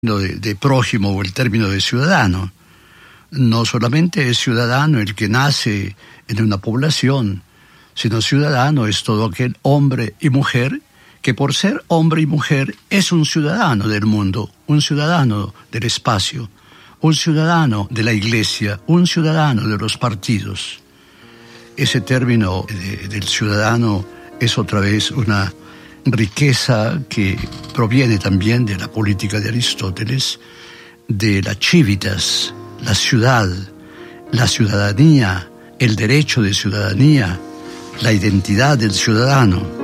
de prójimo o el término de ciudadano. No solamente es ciudadano el que nace en una población, sino ciudadano es todo aquel hombre y mujer que por ser hombre y mujer es un ciudadano del mundo, un ciudadano del espacio, un ciudadano de la iglesia, un ciudadano de los partidos. Ese término del ciudadano es otra vez una riqueza que proviene también de la política de Aristóteles, de la civitas, la ciudad, la ciudadanía, el derecho de ciudadanía, la identidad del ciudadano.